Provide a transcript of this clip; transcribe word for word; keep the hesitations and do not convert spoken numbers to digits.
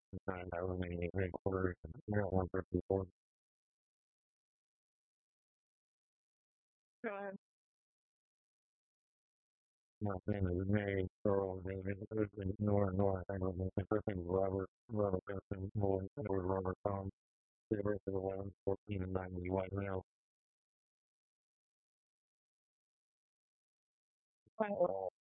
and I was in headquarters in Maryland for people. Go ahead. My name is May Charles David. It was in North North. I don't know. My first name is Robert. Robert Benson. Boy, it was Robert Tom. The birth of eleven, fourteen, and ninety. White male. Right.